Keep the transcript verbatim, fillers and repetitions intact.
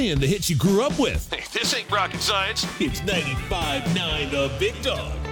playing the hits you grew up with. Hey, this ain't rocket science. It's ninety-five point nine The Big Dog.